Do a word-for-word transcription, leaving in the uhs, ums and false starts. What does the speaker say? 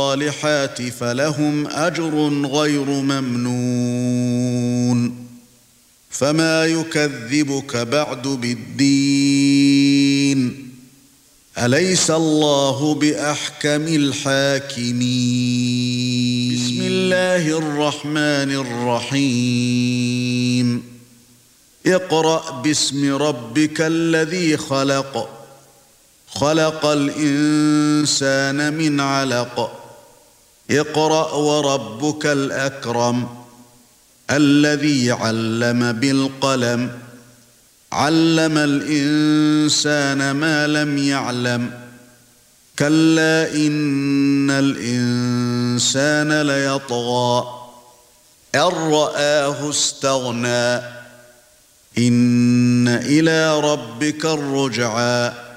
الصالحات فلهم أجر غير ممنون فما يكذبك بعد بالدين أليس الله بأحكم الحاكمين بسم الله الرحمن الرحيم اقرأ باسم ربك الذي خلق خلق الإنسان من علق اقرأ وربك الأكرم الذي علم بالقلم علم الإنسان ما لم يعلم كلا إن الإنسان ليطغى أن رآه استغنى إن إلى ربك الرجعى